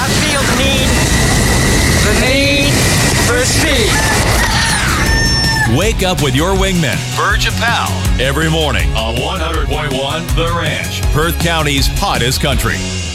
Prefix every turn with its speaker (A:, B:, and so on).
A: I feel the need for speed.
B: Wake up with your wingman, Burge and Powell, every morning on 100.1 The Ranch, Perth County's hottest country.